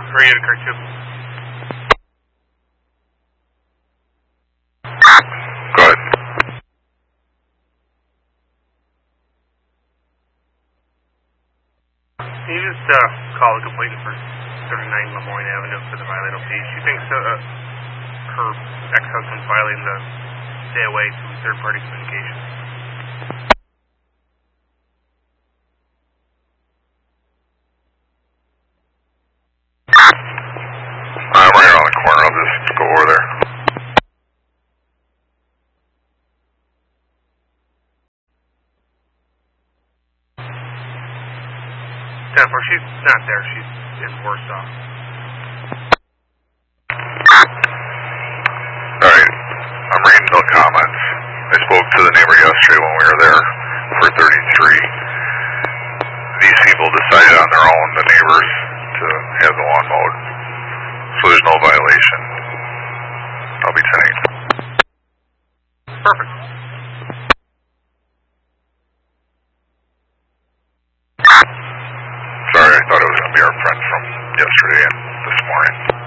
Radio to Kirk 2. Go ahead. Can you just call a complaint for 39 Lemoyne Avenue for the violated page? She thinks her ex-husband's violating the stay away from third-party communications. I'm right around the corner. I'll just go over there. Jennifer, she's not there. She's in Warsaw. Alright. I'm reading the comments. I spoke to the neighbor yesterday when we were there for 33. These people decided on their own, the neighbors, to have the lawn mowed. So there's no violation. I'll be tonight. Perfect. Sorry, I thought it was going to be our friend from yesterday and this morning.